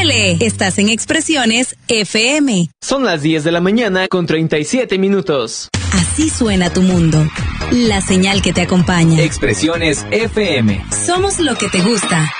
increíble! Estás en Expresiones FM. Son las 10 de la mañana con 37 minutos. Así suena tu mundo. La señal que te acompaña. Expresiones FM. Somos lo que te gusta.